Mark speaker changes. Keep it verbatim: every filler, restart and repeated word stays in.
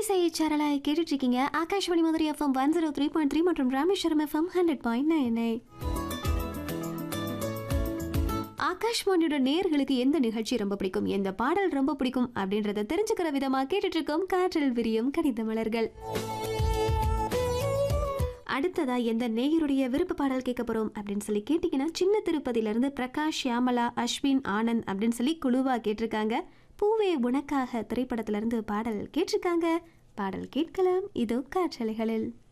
Speaker 1: இன்னிசை சேனலை கேட்டுட்டு இருக்கீங்க. Akashvani Madurai FM one zero three point three மற்றும் Rameswaram FM hundred point nine nine. ஆகாஷ்வாணியோட நேர்களுக்கு எந்த நிகழ்ச்சி ரொம்ப பிடிக்கும், எந்த பாடல் ரொம்ப பிடிக்கும் அப்படின்றத தெரிஞ்சுக்கிற விதமா கேட்டுட்டு இருக்கோம் காற்றில் விரியும் கடித மலர்கள். அடுத்ததா எந்த நேயருடைய விருப்ப பாடல் கேட்க போறோம் அப்படின்னு சொல்லி கேட்டீங்கன்னா, சின்ன திருப்பதியில இருந்து பிரகாஷ், ஷியாமலா, அஸ்வின், ஆனந்த் அப்படின்னு சொல்லி குழுவா கேட்டிருக்காங்க. பூவே உனக்காக திரைப்படத்துல இருந்து பாடல் கேட்டிருக்காங்க. பாடல் கேட்கலாம் இதோ காற்றலைகளில்.